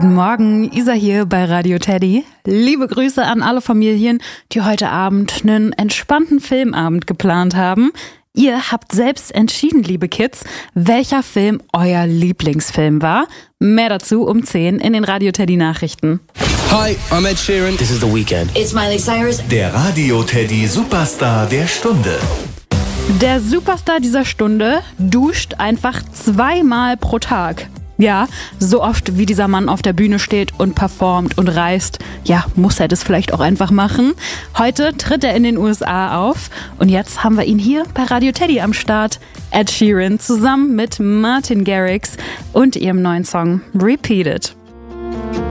Guten Morgen, Isa hier bei Radio Teddy. Liebe Grüße an alle Familien, die heute Abend einen entspannten Filmabend geplant haben. Ihr habt selbst entschieden, liebe Kids, welcher Film euer Lieblingsfilm war. Mehr dazu um 10 in den Radio Teddy Nachrichten. Hi, I'm Ed Sheeran. This is The Weeknd. It's Miley Cyrus. Der Radio Teddy Superstar der Stunde. Der Superstar dieser Stunde duscht einfach 2-mal pro Tag. Ja, so oft wie dieser Mann auf der Bühne steht und performt und reist, ja, muss er das vielleicht auch einfach machen. Heute tritt er in den USA auf und jetzt haben wir ihn hier bei Radio Teddy am Start. Ed Sheeran zusammen mit Martin Garrix und ihrem neuen Song Repeat It.